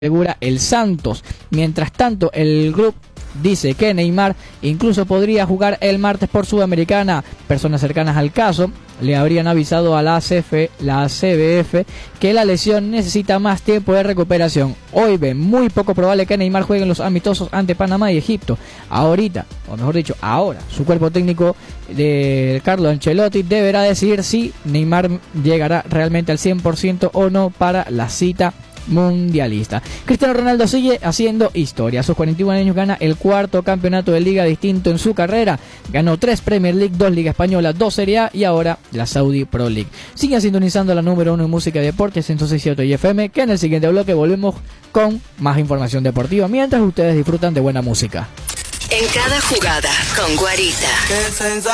asegura el Santos. Mientras tanto, el grupo dice que Neymar incluso podría jugar el martes por Sudamericana. Personas cercanas al caso le habrían avisado a la CBF que la lesión necesita más tiempo de recuperación. Hoy ven muy poco probable que Neymar juegue en los amistosos ante Panamá y Egipto. Ahorita, o mejor dicho, ahora, su cuerpo técnico de Carlo Ancelotti deberá decidir si Neymar llegará realmente al 100% o no para la cita mundialista. Cristiano Ronaldo sigue haciendo historia. A sus 41 años gana el cuarto campeonato de liga distinto en su carrera. Ganó 3 Premier League, 2 Liga Española, 2 Serie A y ahora la Saudi Pro League. Sigue sintonizando la número 1 en música y deportes 106.7 y FM, que en el siguiente bloque volvemos con más información deportiva mientras ustedes disfrutan de buena música. En cada jugada con Guarita.